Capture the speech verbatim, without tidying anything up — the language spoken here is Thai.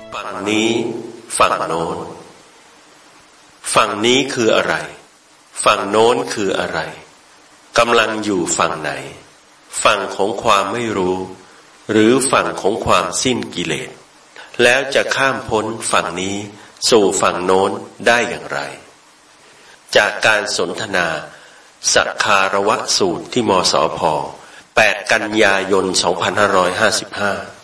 ฝั่งนี้ฝั่งโน้นฝั่งนี้คืออะไรฝั่งโน้นคืออะไรกำลังอยู่ฝั่งไหนฝั่งของความไม่รู้หรือฝั่งของความสิ้นกิเลสแล้วจะข้ามพ้นฝั่งนี้สู่ฝั่งโน้นได้อย่างไรจากการสนทนาสักคารวะสูตรที่มสพแปดกันยายนสองพันห้าร้อยห้าสิบห้า